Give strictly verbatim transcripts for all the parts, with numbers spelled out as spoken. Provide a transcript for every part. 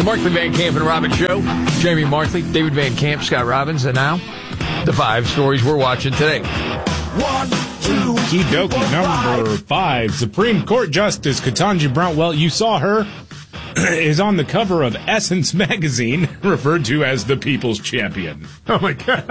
The Markley, Van Camp, and Robbins Show. Jamie Markley, David Van Camp, Scott Robbins, and now the five stories we're watching today. One, two, Kidoki, number five. Supreme Court Justice Ketanji Brown, well, you saw her, is on the cover of Essence magazine, referred to as the People's Champion. Oh, my God.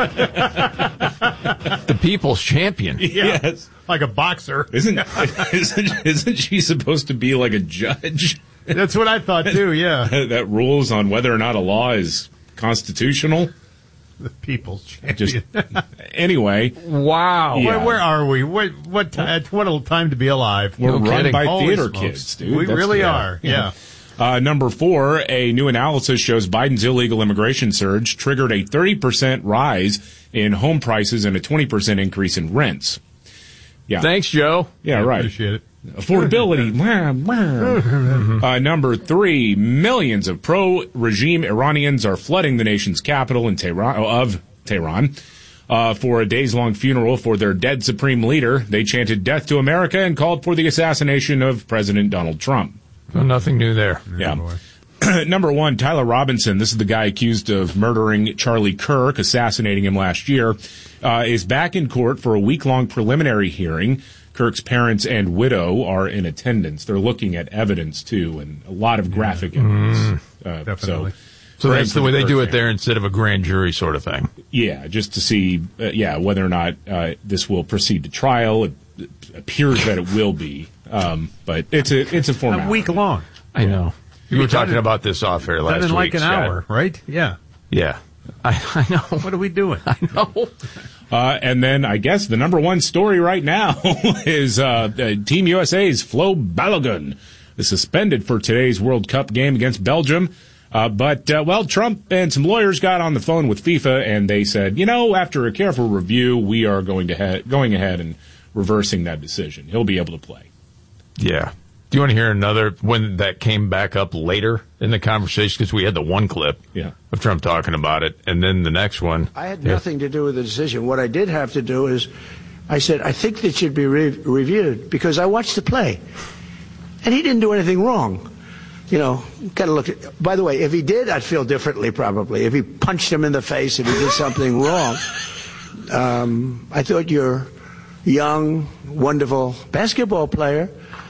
The People's Champion? Yeah. Yes. Like a boxer. Isn't, isn't, isn't she supposed to be like a judge? That's what I thought, too, yeah. That rules on whether or not a law is constitutional? The People's Champion. Just, anyway. Wow. Yeah. Where, where are we? What what, t- what a time to be alive. We're No run kidding. by Holy theater smokes. kids, dude. We That's- really yeah. are, yeah. Uh, number four, a new analysis shows Biden's illegal immigration surge triggered a thirty percent rise in home prices and a twenty percent increase in rents. Yeah. Thanks, Joe. Yeah, I right. appreciate it. Affordability. uh, number three, millions of pro-regime Iranians are flooding the nation's capital in Tehran, of Tehran uh, for a days-long funeral for their dead supreme leader. They chanted death to America and called for the assassination of President Donald Trump. Well, nothing new there. Yeah. Number one, Tyler Robinson, this is the guy accused of murdering Charlie Kirk, assassinating him last year, uh, is back in court for a week-long preliminary hearing. Kirk's parents and widow are in attendance. They're looking at evidence, too, and a lot of graphic evidence. Mm, uh, definitely. So, So pray that's for the way they Kirk do it family. there instead of a grand jury sort of thing. Yeah, just to see, uh, yeah, whether or not uh, this will proceed to trial. It, it appears that it will be, um, but it's a it's a formality. A week long. I know. You were Done talking in- about this off air last Done in week, like an Scott. hour, right? Yeah. Yeah. I, I know. What are we doing? I know. Uh, and then I guess the number one story right now is uh, uh, Team U S A's Flo Balogun is suspended for today's World Cup game against Belgium. Uh, but, uh, well, Trump and some lawyers got on the phone with FIFA, and they said, you know, after a careful review, we are going to ha- going ahead and reversing that decision. He'll be able to play. Yeah. Do you want to hear another when that came back up later in the conversation? Because we had the one clip Yeah. of Trump talking about it, and then the next one. I had Yeah. nothing to do with the decision. What I did have to do is, I said, I think that should be re- reviewed because I watched the play, and he didn't do anything wrong. You know, got to look at. By the way, if he did, I'd feel differently probably. If he punched him in the face, if he did something wrong, um, I thought you're young, wonderful basketball player.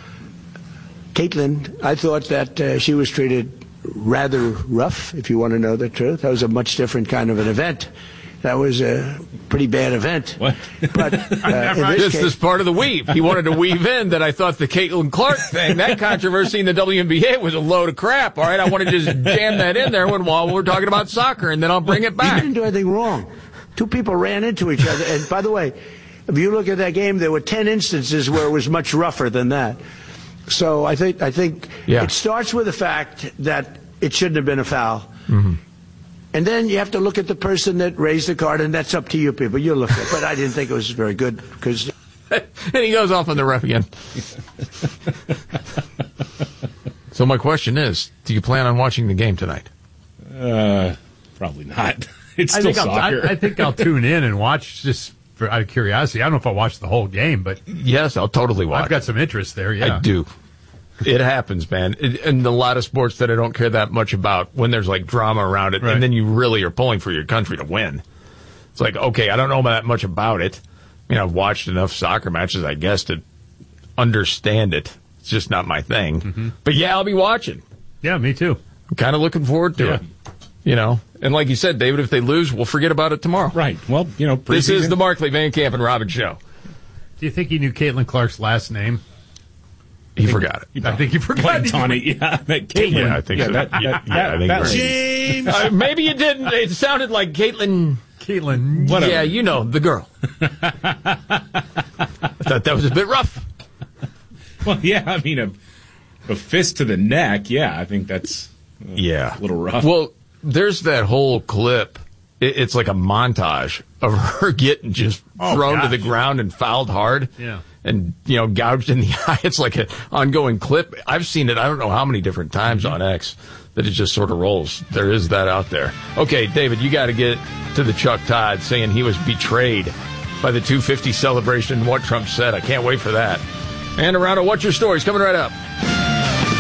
Caitlin, I thought that uh, she was treated rather rough, if you want to know the truth. That was a much different kind of an event. That was a pretty bad event. What? But uh, in This this is case, part of the weave. He wanted to weave in that I thought the Caitlin Clark thing, that controversy in the W N B A was a load of crap. All right, I want to just jam that in there when, while we're talking about soccer, and then I'll bring it he back. didn't do anything wrong. Two people ran into each other. And by the way, if you look at that game, there were ten instances where it was much rougher than that. So I think I think Yeah. it starts with the fact that it shouldn't have been a foul. Mm-hmm. And then you have to look at the person that raised the card, and that's up to you people. You look at it. But I didn't think it was very good because And he goes off on the ref again. So my question is, do you plan on watching the game tonight? Uh, probably not. It's I still think, I'll, soccer. I, I think I'll tune in and watch just for, out of curiosity. I don't know if I'll watch the whole game, but Yes, I'll totally watch I've got it. some interest there, yeah. I do. It happens, man. It, and a lot of sports that I don't care that much about when there's like drama around it, Right. and then you really are pulling for your country to win. It's like, okay, I don't know that much about it. I mean, I've watched enough soccer matches, I guess, to understand it. It's just not my thing. Mm-hmm. But yeah, I'll be watching. Yeah, me too. I'm kind of looking forward to Yeah. it. You know, and like you said, David, if they lose, we'll forget about it tomorrow. Right. Well, you know, This is preseason- the Markley, Van Camp, and Robbins show. Do you think he knew Caitlin Clark's last name? He forgot it. I think he forgot. Blanked on it. Yeah, that Caitlin. Yeah, I think yeah, so. That, Yeah, that, yeah, I think that, you're right. James. Uh, maybe you didn't. It sounded like Caitlin. Caitlin. Whatever. Yeah, you know, the girl. I thought that was a bit rough. Well, yeah, I mean, a, a fist to the neck. Yeah, I think that's uh, Yeah. a little rough. Well, there's that whole clip. It, it's like a montage of her getting just Oh, thrown to gosh. the ground and fouled hard. Yeah. And, you know, gouged in the eye. It's like an ongoing clip. I've seen it, I don't know how many different times on X, that it just sort of rolls. There is that out there. Okay, David, you got to get to the Chuck Todd saying he was betrayed by the two fifty celebration and what Trump said. I can't wait for that. And around it, what's your stories? Coming right up.